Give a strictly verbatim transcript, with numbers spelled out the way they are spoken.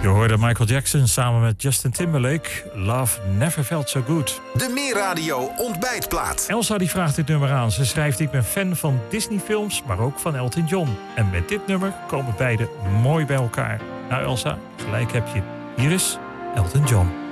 Je hoorde Michael Jackson samen met Justin Timberlake. Love Never Felt So Good. De Meer-radio ontbijtplaat. Elsa die vraagt dit nummer aan. Ze schrijft: ik ben fan van Disney-films, maar ook van Elton John. En met dit nummer komen beide mooi bij elkaar. Nou Elsa, gelijk heb je. Hier is Elton John.